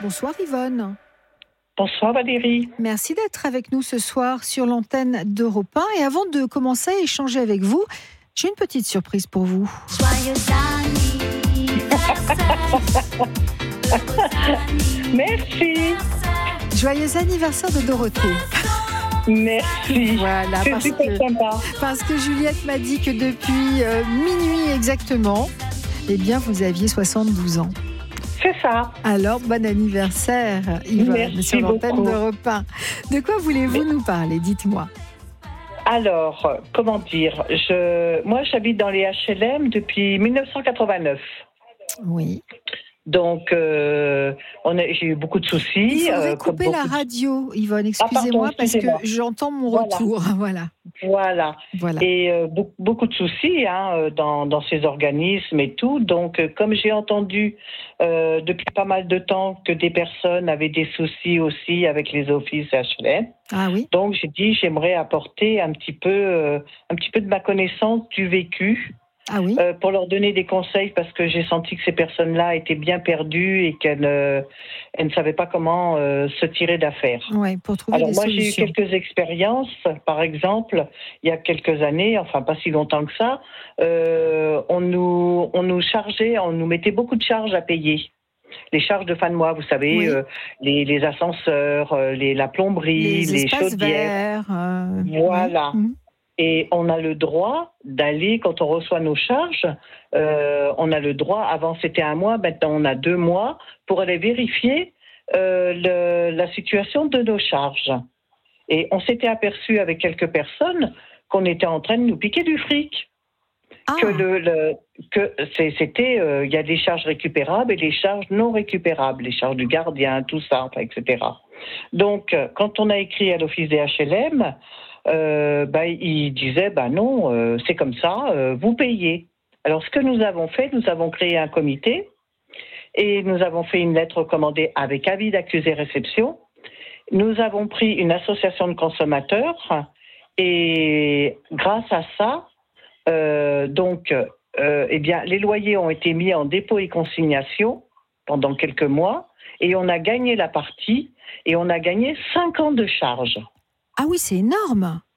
Bonsoir Yvonne. Bonsoir Valérie. Merci d'être avec nous ce soir sur l'antenne d'Europe 1. Et avant de commencer à échanger avec vous, j'ai une petite surprise pour vous. Joyeux anniversaire. Merci. Joyeux anniversaire de Dorothée. Merci. Voilà, C'est super sympa. parce que Juliette m'a dit que depuis minuit exactement, eh bien, vous aviez 72 ans. C'est ça. Alors, bon anniversaire, Yvonne, Merci sur l'antenne beaucoup. d'Europe 1. De quoi voulez-vous nous parler? Dites-moi. Alors, comment dire, moi j'habite dans les HLM depuis 1989. Oui. Donc, j'ai eu beaucoup de soucis. Il faudrait comme couper la beaucoup de- radio, Yvonne, pardon, excusez-moi, parce excusez-moi. que j'entends mon Voilà. retour. Voilà. Voilà. Et beaucoup de soucis dans ces organismes et tout. Donc, comme j'ai entendu depuis pas mal de temps que des personnes avaient des soucis aussi avec les offices HLM, Ah oui. donc j'ai dit j'aimerais apporter un petit peu de ma connaissance du vécu. Ah oui. Pour leur donner des conseils parce que j'ai senti que ces personnes-là étaient bien perdues et qu'elles ne savaient pas comment se tirer d'affaire. Ouais, pour trouver Alors des moi solutions. j'ai eu quelques expériences, par exemple, il y a quelques années, enfin pas si longtemps que ça, on nous chargeait, on nous mettait beaucoup de charges à payer. Les charges de fin de mois, vous savez, Oui. les ascenseurs, la plomberie, Les les espaces chaudières. verts. Voilà. Oui. Mhm. Et on a le droit d'aller, quand on reçoit nos charges, on a le droit, avant c'était 1 mois, maintenant on a 2 mois, pour aller vérifier la situation de nos charges. Et on s'était aperçu avec quelques personnes qu'on était en train de nous piquer du fric. Ah. Il y a des charges récupérables et des charges non récupérables, les charges du gardien, tout ça, enfin, etc. Donc, quand on a écrit à l'office des HLM, il disait non, c'est comme ça, vous payez. Alors ce que nous avons fait, nous avons créé un comité et nous avons fait une lettre recommandée avec avis d'accusé réception. Nous avons pris une association de consommateurs et grâce à ça, les loyers ont été mis en dépôt et consignation pendant quelques mois et on a gagné la partie et on a gagné 5 ans de charges. Ah oui, c'est énorme.